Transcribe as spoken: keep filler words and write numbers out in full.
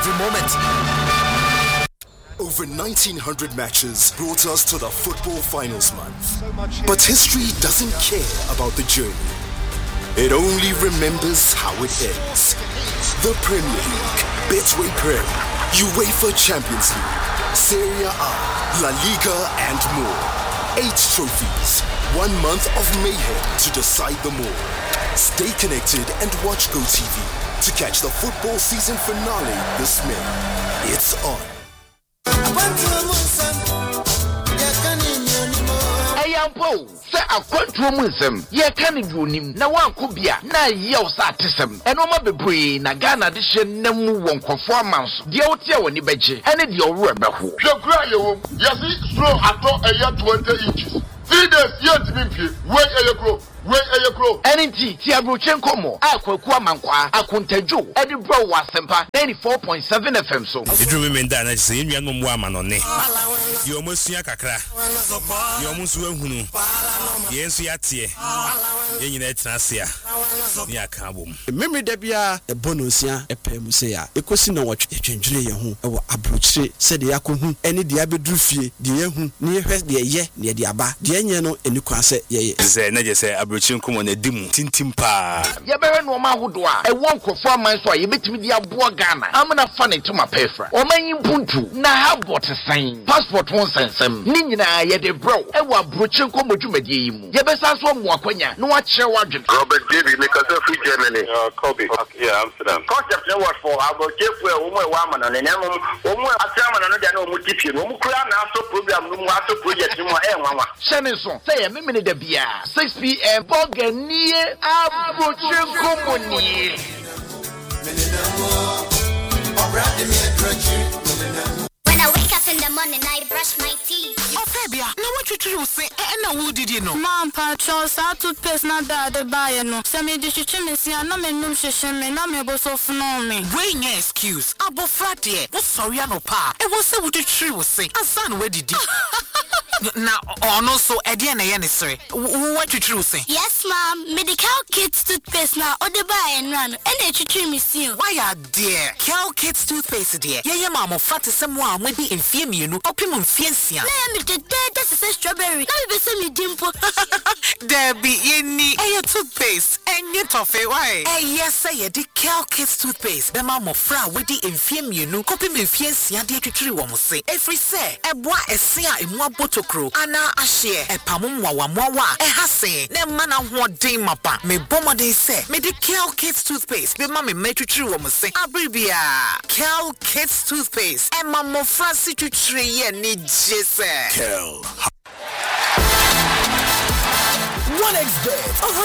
every moment. Over nineteen hundred matches brought us to the football finals month. But history doesn't care about the journey. It only remembers how it ends. The Premier League, Betway Prem, UEFA Champions League, Serie A, La Liga and more. Eight trophies, one month of mayhem to decide them all. Stay connected and watch GoTV to catch the football season finale this May. It's on. Ayampo, say a quantum ye can do him. Now one could be a na years artism, and Oma Bebre, Nagana edition, Nemu won't performance, the Otia when you beji, and it your rubber who. Yes, slow at all a year twenty inches. Three days yet to be wait a year grow. Wait a year grow. And indeed, Tiabrochenko mo, Aqua Mankwa, Akuntejo, Eddie Bro was Sempa, ninety-four point seven F M. So, you do women that I say, young woman on it. You almost see a cacra. You almost will who. Yes, we are here. You need Nasia. Near Kabum. Memory debia, a bonusia, a pemusea, a cosina watch, a changeling who, a abruche, said the Yaku, any diabedrufi, the Yahu, near West, the ye, near the Abba, the Yano, and you can say, ye. Say, Nadia say, Abruchin come on a dim, tintimpa. Yaberan Woma Woodwa, a one performance why you bet me the Abua Ghana. I'm not funny to my pefra. Or my Buntu, na have what a sign. Passport won't send some. Nina, yet a bro, a wa bruchin come to Medium. Yabesas one Wakwanya, no watch your wagon. Robert David, make us a free Germany. Uh, Kobe. Yeah, Amsterdam. Concept no what for. I will give where woman woman and then woman a chairman and another multitude. Woman also program, no more project, no more air. Shannon, say a minute the beer. six p.m. Bogania Abruchin Company. When I wake up in the morning, I brush my teeth. Oh, Fabia, now what you say? And who did you know? Mom, Patros, I took pace not that the buyer no. Semi dish chimney, and no men, no shame, and no me go so for me. Bring your excuse. Abo Fratie, what's sorry, no pa. It was so what the tree was saying. A son, where did you? Now, or no, so Ediana Yanisri. What you true say? Yes, ma'am. Medical kids toothpaste now, or the buy and run, and they treat me soon. Why are dear? Cal Kids toothpaste, dear. Yeah, mamma, fat is someone will be in fear me, you know, opimum fiancia. Let me the dead, that's a strawberry. Now you send me dimple. There be any a toothpaste, and yet of a why? Eh, yes, I did Cal Kids toothpaste. The mamma fra with the infame, you know, opimum fiancia, dear to tree one say. Every say, a boy a seer in one bottle. Ana ashie e pamumwa wa mwa e hase ne mana ho den mapa me bomode se me de Kel Kids toothpaste be ma me metwetri wo mo se abribia Kel Kids toothpaste e ma mo fransi twetri ye ni jese Kel. one X bet over